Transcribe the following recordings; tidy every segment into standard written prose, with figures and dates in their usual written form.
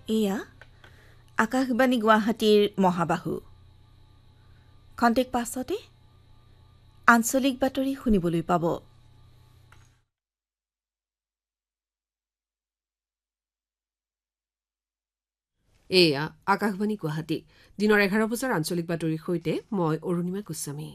এয়া আকাশবাণী গুৱাহাটীৰ মহাবাহু খন্তেক পাছতে আঞ্চলিক বাতৰি শুনিবলৈ পাব। এয়া আকাশবাণী গুৱাহাটী দিনৰ 11 বজাৰ আঞ্চলিক বাতৰিৰ সৈতে মই অৰুণিমা গোস্বামী।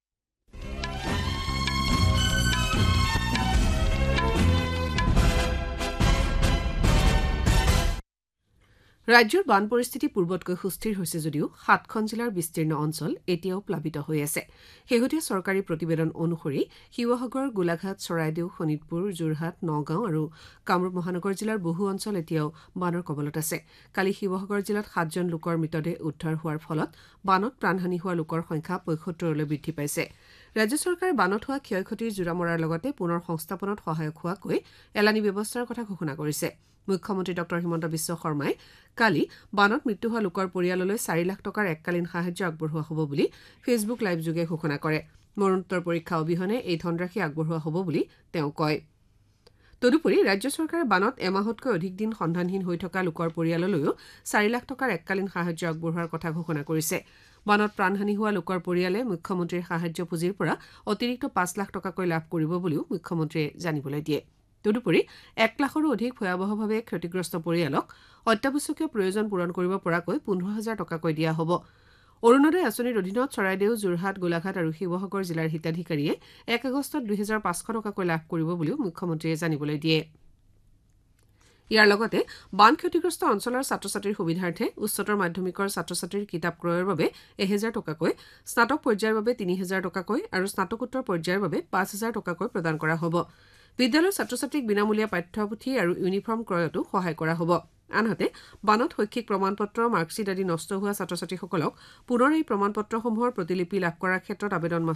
ৰাজ্যৰ বান পৰিস্থিতি পূৰ্বতকৈ সুস্থিৰ হৈছে যদিও 7খন জিলাৰ বিস্তীৰ্ণ অঞ্চল এতিয়াও প্লাবিত হৈ আছে। শেহতীয়া চৰকাৰী প্ৰতিবেদন অনুসৰি শিৱসাগৰ, গোলাঘাট, চৰাইদেউ, শোণিতপুৰ, যোৰহাট, নগাঁও আৰু কামৰূপ মহানগৰ জিলাৰ বহু অঞ্চল এতিয়াও বানৰ কবলত আছে। কালি শিৱসাগৰ জিলাত 7জন লোকৰ মৃতদেহ উদ্ধাৰ হোৱাৰ ফলত বানত প্ৰাণহানি হোৱা লোকৰ সংখ্যা 75লৈ বৃদ্ধি পাইছে। ৰাজ্য চৰকাৰে বানত হোৱা ক্ষয় ক্ষতিৰ জোৰা মৰাৰ লগতে পুনৰ সংস্থাপনত সহায়ক হোৱাকৈ এলানি ব্যৱস্থাৰ কথা ঘোষণা কৰিছে। মুখ্যমন্ত্ৰী ড হিমন্ত বিশ্ব শৰ্মাই কালি বানত মৃত্যু হোৱা লোকৰ পৰিয়াললৈ 4 লাখ টকাৰ এককালীন সাহায্য আগবঢ়োৱা হ'ব বুলি ফেচবুক লাইভযোগে ঘোষণা কৰে। মৰণোত্তৰ পৰীক্ষা অবিহনে এই ধনৰাশি আগবঢ়োৱা হ'ব বুলি তেওঁ কয়। তদুপৰি ৰাজ্য চৰকাৰে বানত এমাহতকৈ অধিক দিন সন্ধানহীন হৈ থকা লোকৰ পৰিয়াললৈও 4 লাখ টকাৰ এককালীন সাহায্য আগবঢ়োৱাৰ কথা ঘোষণা কৰিছে। বানত প্ৰাণহানি হোৱা লোকৰ পৰিয়ালে মুখ্যমন্ত্ৰীৰ সাহায্য পুঁজিৰ পৰা অতিৰিক্ত 5 লাখ টকাকৈ লাভ কৰিব বুলিও মুখ্যমন্ত্ৰীয়ে জানিবলৈ দিয়ে। তদুপৰি 1 লাখৰো অধিক ভয়াৱহভাৱে ক্ষতিগ্ৰস্ত পৰিয়ালক অত্যাৱশ্যকীয় প্ৰয়োজন পূৰণ কৰিব পৰাকৈ 15,000 টকাকৈ দিয়া হ'ব। অৰুণোদয় আঁচনিৰ অধীনত চৰাইদেউ, যোৰহাট, গোলাঘাট আৰু শিৱসাগৰ জিলাৰ হিতাধিকাৰীয়ে 1 আগষ্টত 2,500 টকাকৈ লাভ কৰিব বুলিও মুখ্যমন্ত্ৰীয়ে জানিবলৈ দিয়ে। ইয়াৰ লগতে বান ক্ষতিগ্ৰস্ত অঞ্চলৰ ছাত্ৰ ছাত্ৰীৰ সুবিধাৰ্থে উচ্চতৰ মাধ্যমিকৰ ছাত্ৰ ছাত্ৰীৰ কিতাপ ক্ৰয়ৰ বাবে 1,000 টকাকৈ, স্নাতক পৰ্যায়ৰ বাবে 3,000 টকাকৈ আৰু স্নাতকোত্তৰ পৰ্যায়ৰ বাবে 5,000 টকাকৈ প্ৰদান কৰা হ'ব। বিদ্যালয়ৰ ছাত্ৰ ছাত্ৰীক বিনামূলীয়া পাঠ্যপুথি আৰু ইউনিফৰ্ম ক্ৰয়তো সহায় কৰা হ'ব। আনহাতে বানত শৈক্ষিক প্ৰমাণপত্ৰ, মাৰ্কশ্বিট আদি নষ্ট হোৱা ছাত্ৰ ছাত্ৰীসকলক পুনৰ এই প্ৰমাণপত্ৰসমূহৰ প্ৰতিলিপি লাভ কৰাৰ ক্ষেত্ৰত আবেদন